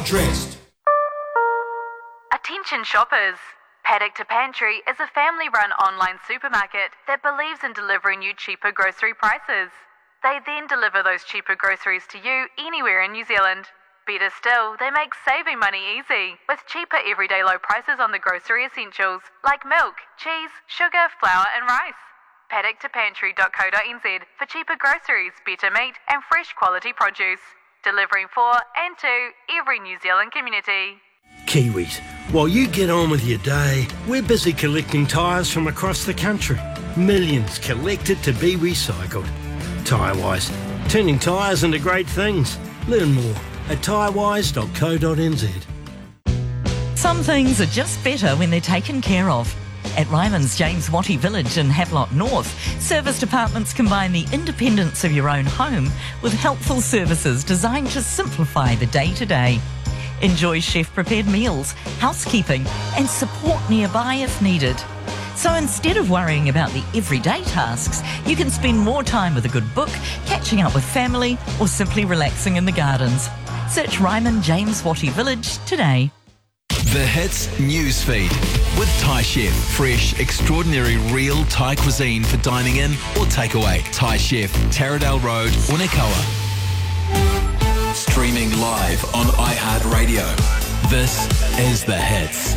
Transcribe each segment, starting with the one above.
dressed. Attention shoppers! Paddock to Pantry is a family-run online supermarket that believes in delivering you cheaper grocery prices. They then deliver those cheaper groceries to you anywhere in New Zealand. Better still, they make saving money easy, with cheaper everyday low prices on the grocery essentials like milk, cheese, sugar, flour and rice. Paddock2pantry.co.nz for cheaper groceries, better meat and fresh quality produce. Delivering for and to every New Zealand community. Kiwis, while you get on with your day, we're busy collecting tyres from across the country. Millions collected to be recycled. Tyrewise, turning tyres into great things. Learn more at tyrewise.co.nz. Some things are just better when they're taken care of. At Ryman's James Wattie Village in Havelock North, service departments combine the independence of your own home with helpful services designed to simplify the day-to-day. Enjoy chef-prepared meals, housekeeping and support nearby if needed. So instead of worrying about the everyday tasks, you can spend more time with a good book, catching up with family or simply relaxing in the gardens. Search Ryman James Wattie Village today. The Hits Newsfeed with Thai Chef. Fresh, extraordinary, real Thai cuisine for dining in or takeaway. Thai Chef, Taradale Road, Winikoa. Streaming live on iHeartRadio. This is The Hits.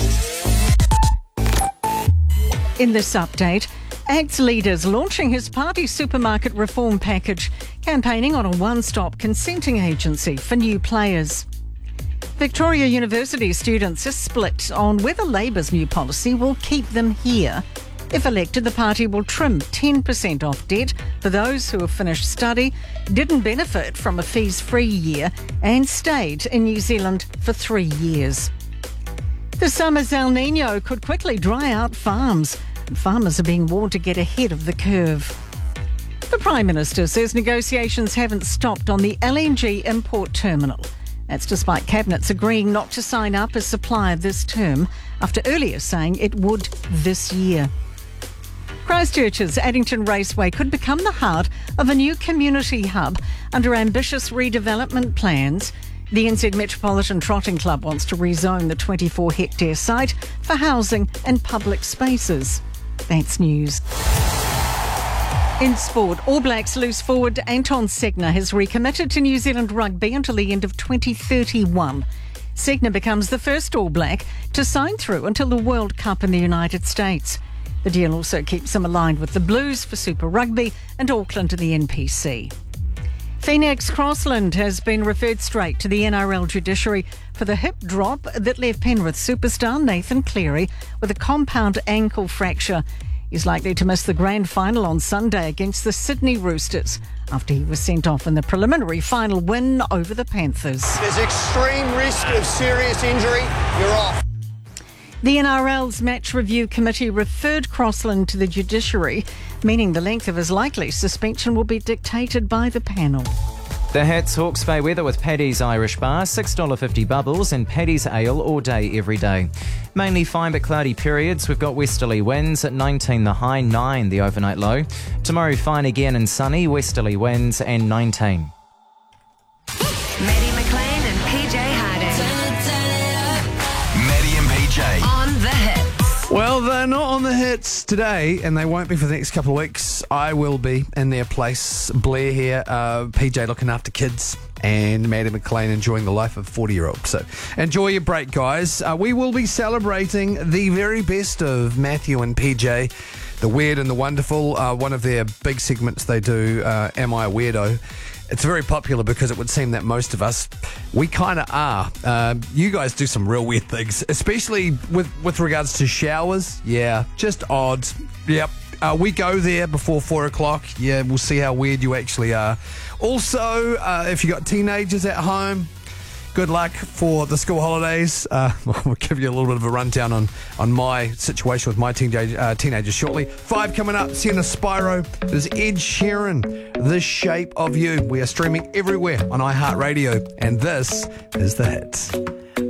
In this update, ACT's leaders launching his party supermarket reform package, campaigning on a one-stop consenting agency for new players. Victoria University students are split on whether Labour's new policy will keep them here. If elected, the party will trim 10% off debt for those who have finished study, didn't benefit from a fees-free year and stayed in New Zealand for 3 years. The summer's El Niño could quickly dry out farms, and farmers are being warned to get ahead of the curve. The Prime Minister says negotiations haven't stopped on the LNG import terminal. That's despite Cabinet's agreeing not to sign up as supplier this term, after earlier saying it would this year. Christchurch's Addington Raceway could become the heart of a new community hub under ambitious redevelopment plans. The NZ Metropolitan Trotting Club wants to rezone the 24-hectare site for housing and public spaces. That's news. In sport, All Blacks loose forward Anton Segner has recommitted to New Zealand rugby until the end of 2031. Segner becomes the first All Black to sign through until the World Cup in the United States. The deal also keeps him aligned with the Blues for Super Rugby and Auckland in the NPC. Phoenix Crossland has been referred straight to the NRL judiciary for the hip drop that left Penrith superstar Nathan Cleary with a compound ankle fracture. He's likely to miss the grand final on Sunday against the Sydney Roosters after he was sent off in the preliminary final win over the Panthers. There's extreme risk of serious injury. You're off. The NRL's Match Review Committee referred Crossland to the judiciary, meaning the length of his likely suspension will be dictated by the panel. The Hits Hawke's Bay weather with Paddy's Irish Bar, $6.50 bubbles and Paddy's Ale all day, every day. Mainly fine but cloudy periods. We've got westerly winds at 19 the high, 9 the overnight low. Tomorrow fine again and sunny, westerly winds and 19. Maddie McLean and PJ Harding. Maddie and PJ. On The Hits. Well, they're not on The Hits today, and they won't be for the next couple of weeks. I will be in their place. Blair here, PJ looking after kids, and Maddie McLean enjoying the life of a 40-year-old. So enjoy your break, guys. We will be celebrating the very best of Matthew and PJ, the weird and the wonderful. One of their big segments they do, Am I a Weirdo? It's very popular because it would seem that most of us, we kind of are. You guys do some real weird things, especially with regards to showers. Yeah, just odd. Yep. We go there before 4 o'clock. Yeah, we'll see how weird you actually are. Also, if you got teenagers at home, good luck for the school holidays. We'll give you a little bit of a rundown on my situation with my teenagers shortly. 5 coming up, Sienna Spyro. There's Ed Sheeran, The Shape of You. We are streaming everywhere on iHeartRadio, and this is The Hits.